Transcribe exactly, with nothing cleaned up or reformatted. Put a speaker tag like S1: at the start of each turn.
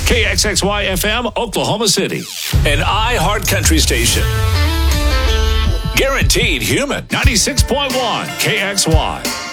S1: K X X Y F M, Oklahoma City. An iHeart Country station. Guaranteed human. ninety-six point one K X Y.